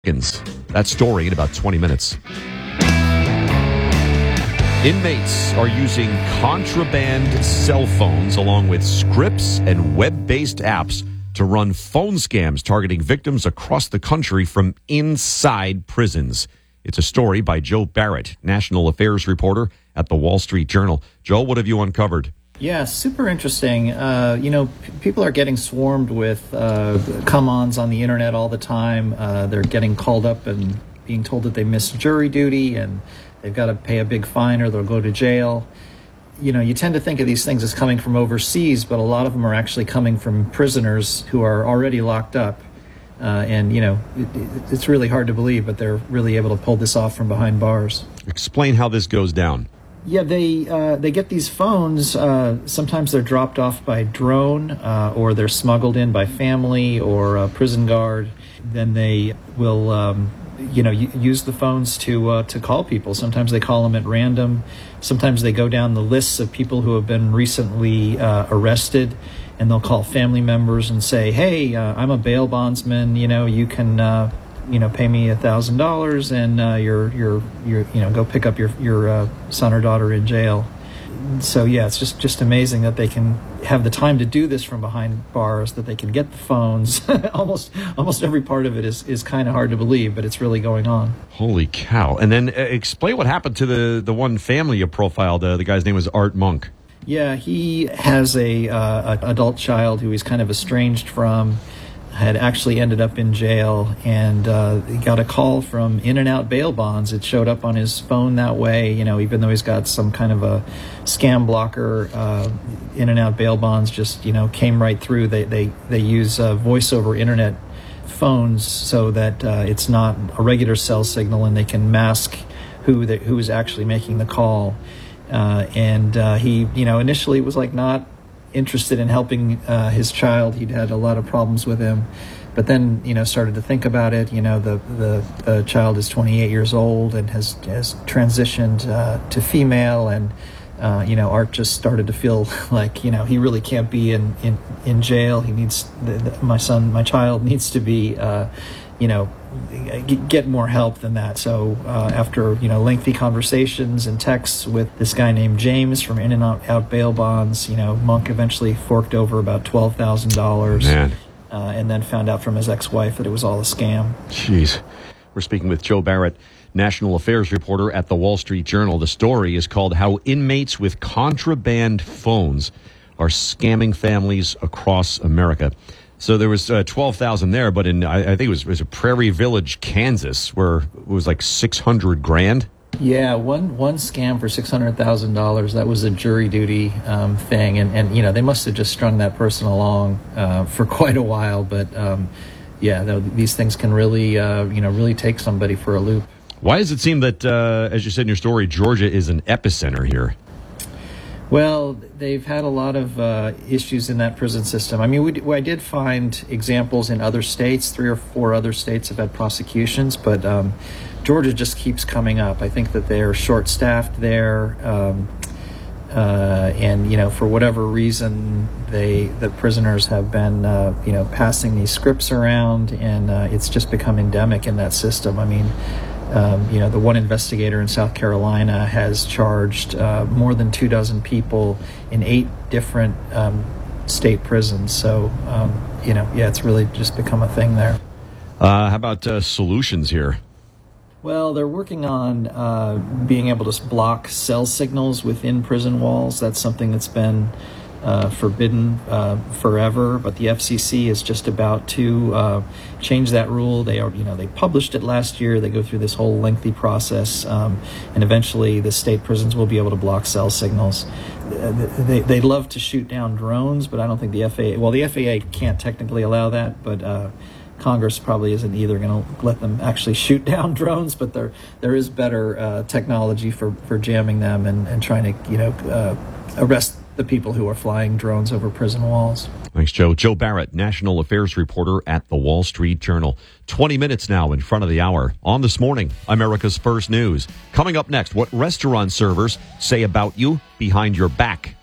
That story in about 20 minutes. Inmates are using contraband cell phones along with scripts and web-based apps to run phone scams targeting victims across the country from inside prisons. It's a story by Joe Barrett, national affairs reporter at the Wall Street Journal. Joe, what have you uncovered? Yeah, super interesting. People are getting swarmed with come-ons on the internet all the time. They're getting called up and being told that they missed jury duty and they've got to pay a big fine or they'll go to jail. You know, you tend to think of these things as coming from overseas, but a lot of them are actually coming from prisoners who are already locked up. It's really hard to believe, but they're really able to pull this off from behind bars. Explain how this goes down. Yeah, they get these phones. Sometimes they're dropped off by drone, or they're smuggled in by family or a prison guard. Then they will, use the phones to call people. Sometimes they call them at random. Sometimes they go down the lists of people who have been recently arrested, and they'll call family members and say, "Hey, I'm a bail bondsman. You can." Pay me $1,000 and go pick up your son or daughter in jail. So yeah, it's just amazing that they can have the time to do this from behind bars, that they can get the phones. almost every part of it is kind of hard to believe, but it's really going on. Holy cow. And then explain what happened to the one family you profiled. The guy's name was Art Monk. Yeah, he has a adult child who he's kind of estranged from. Had actually ended up in jail, and he got a call from In-N-Out Bail Bonds. It showed up on his phone that way, even though he's got some kind of a scam blocker. In-N-Out Bail Bonds just, came right through. They use voice over internet phones so that it's not a regular cell signal, and they can mask who is actually making the call. He, initially was not interested in helping his child. He'd had a lot of problems with him, but then started to think about it. The child is 28 years old and has transitioned to female, and Art just started to feel like he really can't be in jail. He needs my child needs to be get more help than that. So after lengthy conversations and texts with this guy named James from In-N-Out Bail Bonds, Monk eventually forked over about $12,000, and then found out from his ex-wife that it was all a scam. Jeez. We're speaking with Joe Barrett, national affairs reporter at the Wall Street Journal. The story is called "How Inmates with Contraband Phones Are Scamming Families Across America." So there was 12,000 there, but I think it was a Prairie Village, Kansas, where it was like $600,000. Yeah, one scam for $600,000. That was a jury duty thing, and they must have just strung that person along for quite a while. But these things can really really take somebody for a loop. Why does it seem that, as you said in your story, Georgia is an epicenter here? Well, they've had a lot of issues in that prison system. I mean, I did find examples in other states. 3 or 4 other states have had prosecutions, but Georgia just keeps coming up. I think that they're short-staffed there, and for whatever reason, the prisoners have been passing these scripts around, and it's just become endemic in that system. I mean, the one investigator in South Carolina has charged more than 24 people in 8 different state prisons. So, it's really just become a thing there. How about solutions here? Well, they're working on being able to block cell signals within prison walls. That's something that's been forbidden forever, but the FCC is just about to change that rule. They published it last year. They go through this whole lengthy process, and eventually the state prisons will be able to block cell signals. They love to shoot down drones, but I don't think the FAA can't technically allow that, but Congress probably isn't either going to let them actually shoot down drones, but there is better technology for jamming them and trying to arrest the people who are flying drones over prison walls. Thanks, Joe. Joe Barrett, national affairs reporter at the Wall Street Journal. 20 minutes now in front of the hour. On This Morning, America's First News. Coming up next, what restaurant servers say about you behind your back.